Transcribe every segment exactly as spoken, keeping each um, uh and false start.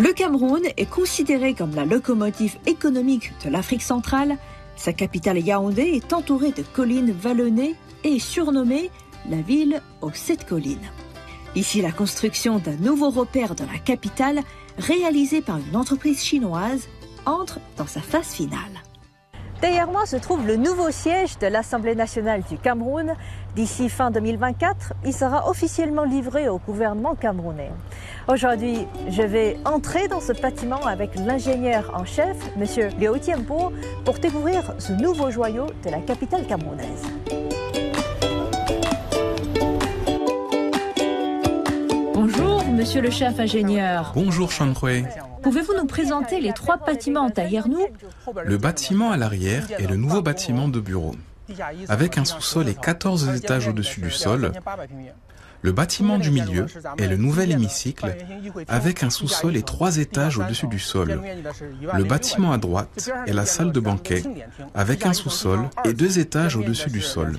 Le Cameroun est considéré comme la locomotive économique de l'Afrique centrale. Sa capitale Yaoundé est entourée de collines vallonnées et est surnommée la ville aux sept collines. Ici, la construction d'un nouveau repère de la capitale, réalisé par une entreprise chinoise, entre dans sa phase finale. Derrière moi se trouve le nouveau siège de l'Assemblée nationale du Cameroun. D'ici fin deux mille vingt-quatre, il sera officiellement livré au gouvernement camerounais. Aujourd'hui, je vais entrer dans ce bâtiment avec l'ingénieur en chef, M. Liu Jianbo, pour découvrir ce nouveau joyau de la capitale camerounaise. Bonjour, monsieur le chef ingénieur. Bonjour, Shanhui. Pouvez-vous nous présenter les trois bâtiments derrière nous? Le bâtiment à l'arrière est le nouveau bâtiment de bureau, avec un sous-sol et quatorze étages au-dessus du sol. Le bâtiment du milieu est le nouvel hémicycle, avec un sous-sol et trois étages au-dessus du sol. Le bâtiment à droite est la salle de banquet, avec un sous-sol et deux étages au-dessus du sol.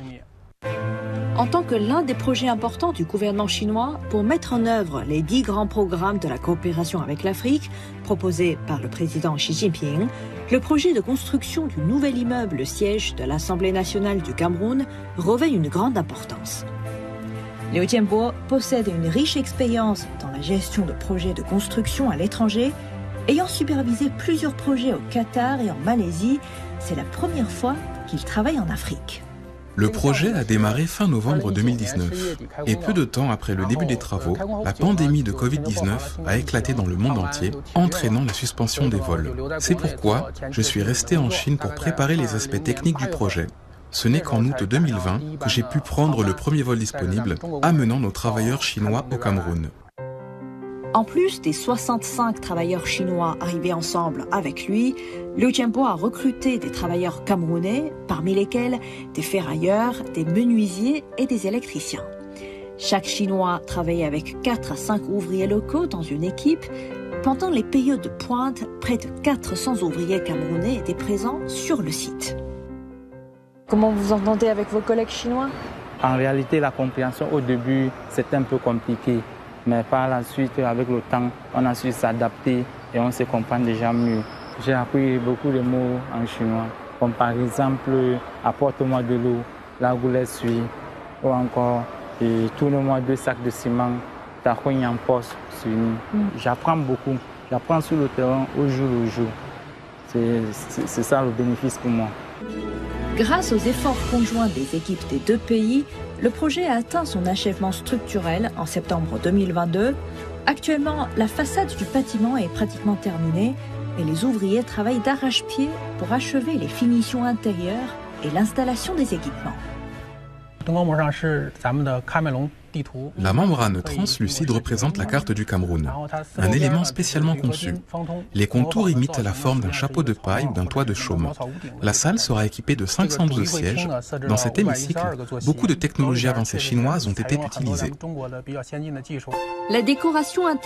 En tant que l'un des projets importants du gouvernement chinois pour mettre en œuvre les dix grands programmes de la coopération avec l'Afrique proposés par le président Xi Jinping, le projet de construction du nouvel immeuble siège de l'Assemblée nationale du Cameroun revêt une grande importance. Liu Jianbo possède une riche expérience dans la gestion de projets de construction à l'étranger. Ayant supervisé plusieurs projets au Qatar et en Malaisie, c'est la première fois qu'il travaille en Afrique. Le projet a démarré fin novembre deux mille dix-neuf et peu de temps après le début des travaux, la pandémie de covid dix-neuf a éclaté dans le monde entier, entraînant la suspension des vols. C'est pourquoi je suis resté en Chine pour préparer les aspects techniques du projet. Ce n'est qu'en août deux mille vingt que j'ai pu prendre le premier vol disponible, amenant nos travailleurs chinois au Cameroun. En plus des soixante-cinq travailleurs chinois arrivés ensemble avec lui, Liu Jianbo a recruté des travailleurs camerounais, parmi lesquels des ferrailleurs, des menuisiers et des électriciens. Chaque Chinois travaillait avec quatre à cinq ouvriers locaux dans une équipe. Pendant les périodes de pointe, près de quatre cents ouvriers camerounais étaient présents sur le site. Comment vous entendez avec vos collègues chinois? En réalité, la compréhension au début, c'était un peu compliqué. Mais par la suite, avec le temps, on a su s'adapter et on se comprend déjà mieux. J'ai appris beaucoup de mots en chinois, comme par exemple « apporte-moi de l'eau »,« la goulette suit » ou encore « tourne-moi deux sacs de ciment »,« ta cogne en poste sur nous ». J'apprends beaucoup, j'apprends sur le terrain au jour le jour. C'est ça le bénéfice pour moi. Grâce aux efforts conjoints des équipes des deux pays, le projet a atteint son achèvement structurel en septembre deux mille vingt-deux. Actuellement, la façade du bâtiment est pratiquement terminée et les ouvriers travaillent d'arrache-pied pour achever les finitions intérieures et l'installation des équipements. La membrane translucide représente la carte du Cameroun, un élément spécialement conçu. Les contours imitent la forme d'un chapeau de paille ou d'un toit de chaume. La salle sera équipée de cinq cent douze sièges. Dans cet hémicycle, beaucoup de technologies avancées chinoises ont été utilisées. La décoration intérieure